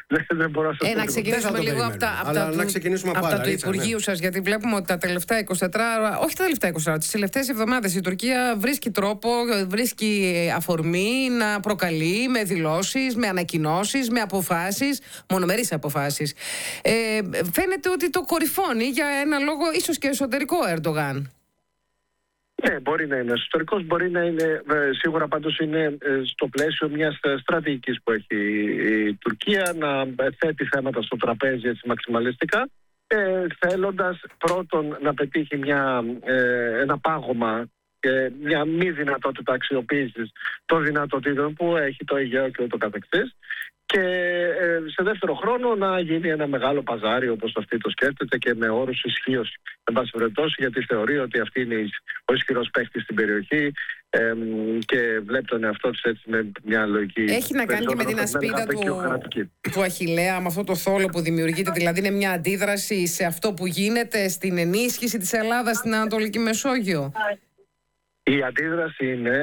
Δεν μπορώ να σας πω. Να ξεκινήσουμε λίγο από τα του Υπουργείου σας, γιατί βλέπουμε ότι τα τελευταία 24 ώρα, όχι τα τελευταία 24 ώρα, τις τελευταίες εβδομάδες η Τουρκία βρίσκει τρόπο, βρίσκει αφορμή να προκαλεί με δηλώσεις, με ανακοινώσεις, με αποφάσεις, μονομερείς αποφάσεις. Φαίνεται ότι το κορυφώνει για ένα λόγο ίσως και εσωτερικό ο Ερντογάν. Ναι, μπορεί να είναι εσωτερικός, μπορεί να είναι, σίγουρα πάντως είναι στο πλαίσιο μιας στρατηγικής που έχει η Τουρκία, να θέτει θέματα στο τραπέζι έτσι μαξιμαλιστικά, θέλοντας πρώτον να πετύχει ένα πάγωμα και μια μη δυνατότητα αξιοποίησης των δυνατοτήτων που έχει το Αιγαίο και ούτω καθεξής. Και σε δεύτερο χρόνο να γίνει ένα μεγάλο παζάρι όπως αυτή το σκέφτεται και με όρους ισχύως. Εν πάση περιπτώσει, γιατί θεωρεί ότι αυτή είναι ο ισχυρός παίκτης στην περιοχή και βλέπει τον εαυτό της έτσι με μια λογική. Έχει να κάνει και με την ασπίδα του Αχιλλέα, με αυτό το θόλο που δημιουργείται, δηλαδή είναι μια αντίδραση σε αυτό που γίνεται, στην ενίσχυση της Ελλάδας στην Ανατολική Μεσόγειο. Η αντίδραση είναι,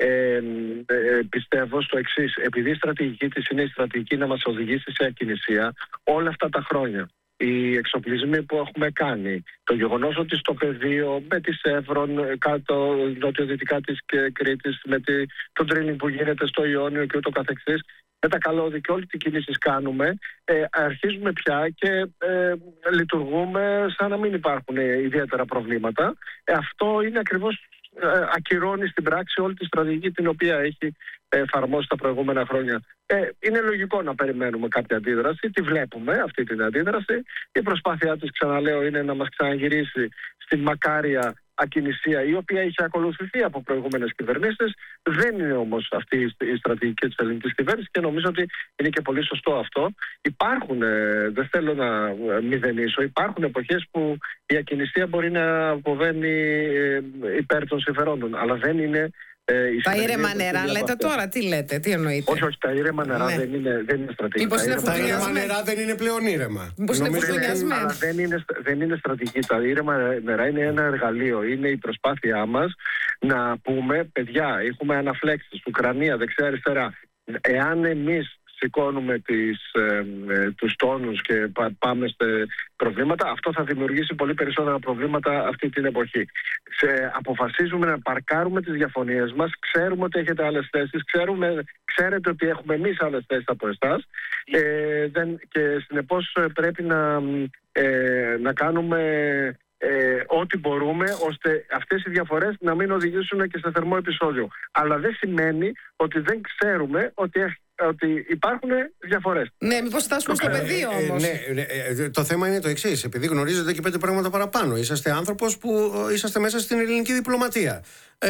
πιστεύω, στο εξής. Επειδή η στρατηγική της είναι η στρατηγική να μας οδηγήσει σε ακινησία όλα αυτά τα χρόνια. Οι εξοπλισμοί που έχουμε κάνει, το γεγονός ότι στο πεδίο με τη Σεύρον, κάτω νοτιοδυτικά της Κρήτης, με το drilling που γίνεται στο Ιόνιο και ούτω καθεξής, με τα καλώδια και όλες τις κινήσεις κάνουμε, αρχίζουμε πια και λειτουργούμε σαν να μην υπάρχουν ιδιαίτερα προβλήματα. Αυτό είναι ακριβώς, ακυρώνει στην πράξη όλη τη στρατηγική την οποία έχει εφαρμόσει τα προηγούμενα χρόνια. Είναι λογικό να περιμένουμε κάποια αντίδραση, τη βλέπουμε αυτή την αντίδραση. Η προσπάθειά της, ξαναλέω, είναι να μας ξαναγυρίσει στην μακάρια ακινησία, η οποία είχε ακολουθηθεί από προηγούμενες κυβερνήσεις. Δεν είναι όμως αυτή η στρατηγική της ελληνικής κυβέρνησης και νομίζω ότι είναι και πολύ σωστό αυτό. Υπάρχουν, δεν θέλω να μηδενίσω, υπάρχουν εποχές που η ακινησία μπορεί να αποβαίνει υπέρ των συμφερόντων, αλλά δεν είναι. Τα ήρεμα νερά λέτε τώρα, τι λέτε, τι εννοείτε? Όχι, τα ήρεμα νερά δεν είναι στρατηγική. Τα ήρεμα νερά δεν είναι πλέον ήρεμα. Αλλά δεν είναι στρατηγική. Τα ήρεμα νερά είναι ένα εργαλείο. Είναι η προσπάθειά μας να πούμε, παιδιά, έχουμε αναφλέξεις, Ουκρανία, δεξιά-αριστερά. Εάν εμείς σηκώνουμε τους τόνους και πάμε σε προβλήματα, αυτό θα δημιουργήσει πολύ περισσότερα προβλήματα αυτή την εποχή. Αποφασίζουμε να παρκάρουμε τις διαφωνίες μας, ξέρουμε ότι έχετε άλλες θέσεις, ξέρετε ότι έχουμε εμείς άλλες θέσεις από εσάς, και συνεπώς πρέπει να κάνουμε ό,τι μπορούμε ώστε αυτές οι διαφορές να μην οδηγήσουν και σε θερμό επεισόδιο. Αλλά δεν σημαίνει ότι δεν ξέρουμε ότι υπάρχουν διαφορές. Ναι, μήπως φτάσουμε στο πεδίο όμως. Το θέμα είναι το εξής. Επειδή γνωρίζετε και 5 πράγματα παραπάνω. Είσαστε άνθρωπος που είσαστε μέσα στην ελληνική διπλωματία.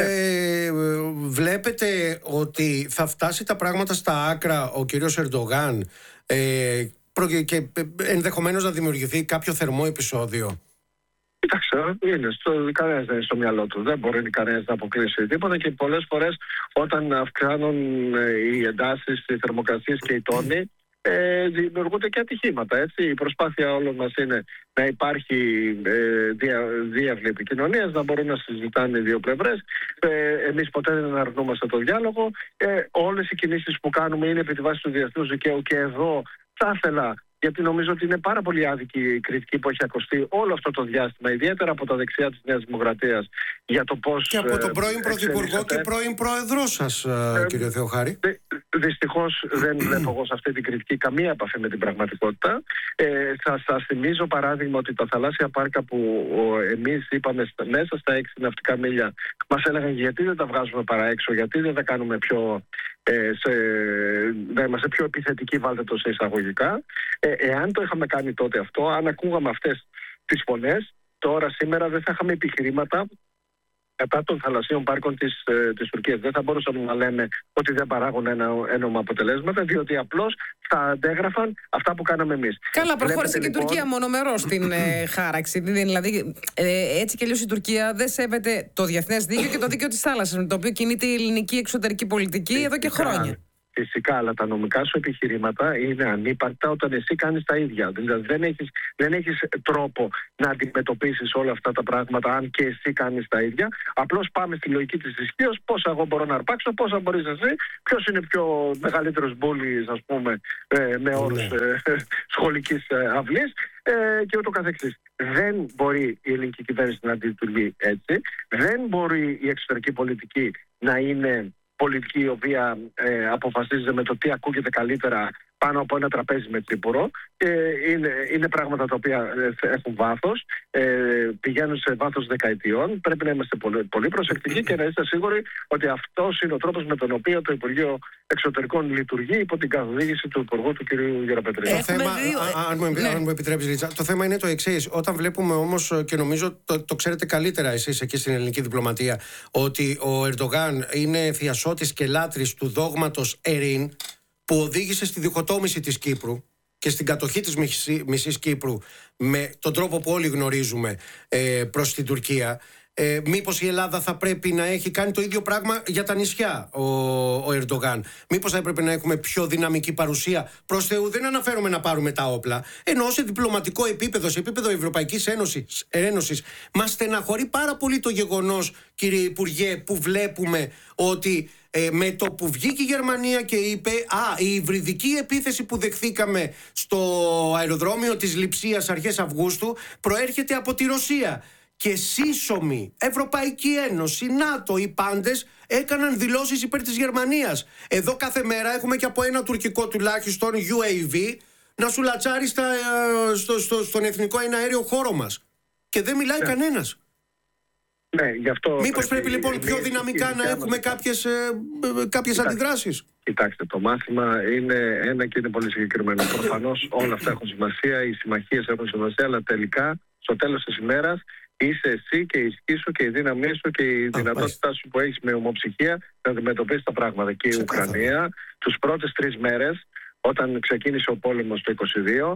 Βλέπετε ότι θα φτάσει τα πράγματα στα άκρα ο κύριος Ερντογάν και ενδεχομένως να δημιουργηθεί κάποιο θερμό επεισόδιο? Κοίταξε, κανένας δεν είναι στο μυαλό του. Δεν μπορεί κανένας να αποκλείσει τίποτα και πολλές φορές όταν αυξάνουν οι εντάσεις, οι θερμοκρασίες και οι τόνοι, δημιουργούνται και ατυχήματα. Έτσι. Η προσπάθεια όλων μας είναι να υπάρχει διάβλη επικοινωνίας, να μπορούν να συζητάνε οι δύο πλευρές. Εμείς ποτέ δεν αρνούμαστε το διάλογο. Όλες οι κινήσεις που κάνουμε είναι επί τη βάση του διεθνούς δικαίου και εδώ θα ήθελα, γιατί νομίζω ότι είναι πάρα πολύ άδικη η κριτική που έχει ακουστεί όλο αυτό το διάστημα, ιδιαίτερα από τα δεξιά της Νέας Δημοκρατίας, για το πώς. Και από τον πρώην Πρωθυπουργό και πρώην Πρόεδρό σας, κύριε Θεοχάρη. Δυστυχώς δεν βλέπω εγώ σε αυτή την κριτική καμία επαφή με την πραγματικότητα. Θα σας θυμίζω παράδειγμα ότι τα θαλάσσια πάρκα που εμείς είπαμε μέσα στα 6 ναυτικά μίλια, μας έλεγαν γιατί δεν τα βγάζουμε παρά έξω, γιατί δεν τα κάνουμε να είμαστε πιο επιθετικοί, βάλτε το σε εισαγωγικά. Εάν το είχαμε κάνει τότε αυτό, αν ακούγαμε αυτές τις φωνές, τώρα σήμερα δεν θα είχαμε επιχειρήματα κατά των θαλασσίων πάρκων της Τουρκίας. Δεν θα μπορούσαμε να λέμε ότι δεν παράγουν ένομα αποτελέσματα, διότι απλώς θα αντέγραφαν αυτά που κάναμε εμείς. Καλά, προχώρησε και η Τουρκία μονομερώς στην χάραξη. Δηλαδή, έτσι κι αλλιώς η Τουρκία δεν σέβεται το διεθνές δίκαιο και το δίκαιο της θάλασσας, με το οποίο κινείται η ελληνική εξωτερική πολιτική εδώ και χρόνια. Φυσικά, αλλά τα νομικά σου επιχειρήματα είναι ανύπαρκτα όταν εσύ κάνεις τα ίδια. Δηλαδή δεν έχεις τρόπο να αντιμετωπίσεις όλα αυτά τα πράγματα αν και εσύ κάνεις τα ίδια. Απλώς πάμε στη λογική της ισχύως, πόσα εγώ μπορώ να αρπάξω, πόσα μπορείς εσύ, ποιος είναι πιο μεγαλύτερος μπούλης, ας πούμε, με όρους σχολικής αυλής και ούτω καθεξής. Δεν μπορεί η ελληνική κυβέρνηση να αντιλειτουργεί έτσι. Δεν μπορεί η εξωτερική πολιτική να είναι πολιτική η οποία αποφασίζεται με το τι ακούγεται καλύτερα πάνω από ένα τραπέζι με τσίπουρο. Είναι πράγματα τα οποία έχουν βάθος, πηγαίνουν σε βάθος δεκαετιών. Πρέπει να είμαστε πολύ προσεκτικοί και να είστε σίγουροι ότι αυτός είναι ο τρόπος με τον οποίο το Υπουργείο Εξωτερικών λειτουργεί υπό την καθοδήγηση του Υπουργού του κ. Γεραπετρίδη. Το θέμα, αν μου επιτρέπεις, Ρίτσα, το θέμα είναι το εξής. Όταν βλέπουμε όμως, και νομίζω το ξέρετε καλύτερα εσείς εκεί στην ελληνική διπλωματία, ότι ο Ερντογάν είναι θειασότης και λάτρης του δόγματος Ερήν, που οδήγησε στη διχοτόμηση της Κύπρου και στην κατοχή της μισής Κύπρου με τον τρόπο που όλοι γνωρίζουμε προς την Τουρκία. Μήπως η Ελλάδα θα πρέπει να έχει κάνει το ίδιο πράγμα για τα νησιά ο Ερντογάν? Μήπως θα έπρεπε να έχουμε πιο δυναμική παρουσία? Προς Θεού δεν αναφέρομαι να πάρουμε τα όπλα, ενώ σε διπλωματικό επίπεδο, σε επίπεδο Ευρωπαϊκής Ένωσης, μας στεναχωρεί πάρα πολύ το γεγονός, κύριε Υπουργέ, που βλέπουμε ότι με το που βγήκε η Γερμανία και είπε η υβριδική επίθεση που δεχθήκαμε στο αεροδρόμιο της Λειψίας αρχές Αυγούστου προέρχεται από τη Ρωσία. Και σύσσωμη Ευρωπαϊκή Ένωση, ΝΑΤΟ, οι πάντες έκαναν δηλώσεις υπέρ της Γερμανίας. Εδώ κάθε μέρα έχουμε και από ένα τουρκικό τουλάχιστον UAV να σου λατσάρει στον εθνικό εναέριο χώρο μας. Και δεν μιλάει κανένας. Ναι, γι' αυτό μήπως πρέπει λοιπόν πιο δυναμικά να έχουμε κάποιες αντιδράσεις? Κοιτάξτε, το μάθημα είναι ένα και είναι πολύ συγκεκριμένο. Προφανώς όλα αυτά έχουν σημασία, οι συμμαχίες έχουν σημασία, αλλά τελικά στο τέλος της ημέρας είσαι εσύ και η ισχύ σου και η δύναμή σου και η δυνατότητά σου που έχεις με ομοψυχία να αντιμετωπίσεις τα πράγματα. Και η Ουκρανία τους πρώτες 3 μέρες, όταν ξεκίνησε ο πόλεμος το 22,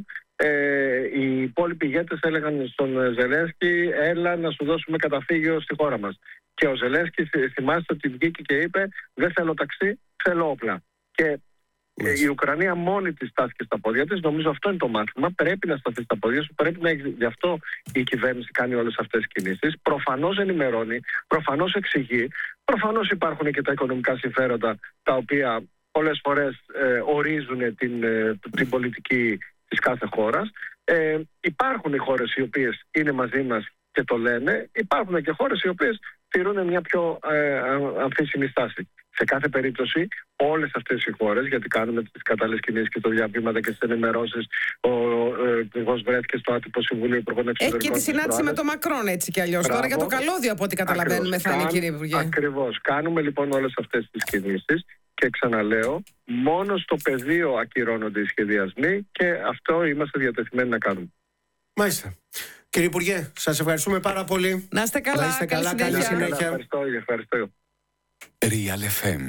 οι υπόλοιποι ηγέτες έλεγαν στον Ζελένσκι, έλα να σου δώσουμε καταφύγιο στη χώρα μας. Και ο Ζελένσκι, θυμάστε ότι βγήκε και είπε, δεν θέλω ταξί, θέλω όπλα. Και η Ουκρανία μόνη της στάθηκε στα πόδια της. Νομίζω αυτό είναι το μάθημα. Πρέπει να σταθεί στα πόδια σου. Πρέπει να έχει. Γι' αυτό η κυβέρνηση κάνει όλες αυτές τις κινήσεις. Προφανώς ενημερώνει, προφανώς εξηγεί. Προφανώς υπάρχουν και τα οικονομικά συμφέροντα τα οποία πολλές φορές ορίζουν την πολιτική της κάθε χώρας. Υπάρχουν οι χώρες οι οποίες είναι μαζί μας και το λένε. Υπάρχουν και χώρες οι οποίες τηρούν μια πιο αμφίσιμη στάση. Σε κάθε περίπτωση, όλες αυτές οι χώρες, γιατί κάνουμε τις κατάλληλες κινήσεις και τα διαβήματα και τις ενημερώσεις, ο Υπουργός βρέθηκε στο άτυπο Συμβούλιο Υπουργών Εξωτερικών. Έχει και τη συνάντηση με τον Μακρόν, έτσι κι αλλιώς. Τώρα για το καλώδιο, από ό,τι καταλαβαίνουμε, θα είναι, κύριε Υπουργέ. Ακριβώς. Κάνουμε λοιπόν όλες αυτές τις κινήσεις και ξαναλέω, μόνο στο πεδίο ακυρώνονται οι σχεδιασμοί και αυτό είμαστε διατεθειμένοι να κάνουμε. Μάλιστα. Κύριε Υπουργέ, σας ευχαριστούμε πάρα πολύ. Να είστε καλά. Καλή συνέχεια. Ευχαριστώ. Real FM.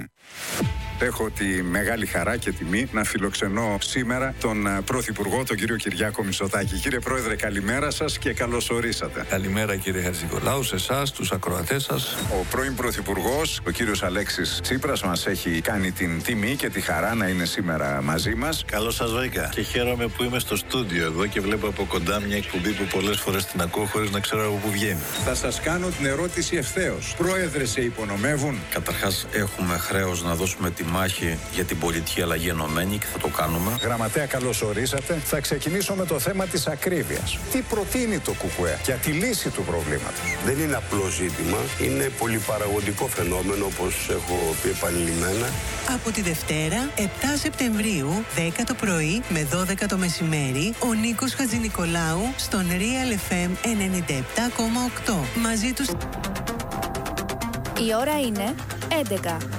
Έχω τη μεγάλη χαρά και τιμή να φιλοξενώ σήμερα τον Πρωθυπουργό, τον κύριο Κυριάκο Μητσοτάκη. Κύριε Πρόεδρε, καλημέρα σας και καλώς ορίσατε. Καλημέρα, κύριε Χατζηνικολάου, σε εσάς, τους ακροατές σας. Ο πρώην Πρωθυπουργός, ο κύριος Αλέξης Τσίπρας, μας έχει κάνει την τιμή και τη χαρά να είναι σήμερα μαζί μας. Καλώς σας βρήκα. Και χαίρομαι που είμαι στο στούντιο εδώ και βλέπω από κοντά μια εκπομπή που πολλές φορές την ακούω χωρίς να ξέρω από πού βγαίνει. Θα σας κάνω την ερώτηση ευθέως. Πρόεδρε, σε υπονομεύουν? Καταρχάς, έχουμε χρέος να δώσουμε τη μάχη για την πολιτική αλλαγή ενωμένη και θα το κάνουμε. Γραμματέα, καλώς ορίσατε. Θα ξεκινήσω με το θέμα της ακρίβειας. Τι προτείνει το ΚΚΕ για τη λύση του προβλήματος? Δεν είναι απλό ζήτημα. Είναι πολυπαραγωγικό φαινόμενο, όπως έχω πει επανειλημμένα. Από τη Δευτέρα, 7 Σεπτεμβρίου, 10 το πρωί με 12 το μεσημέρι, ο Νίκος Χατζηνικολάου στον Real FM 97,8. Μαζί τους... Η ώρα είναι 11.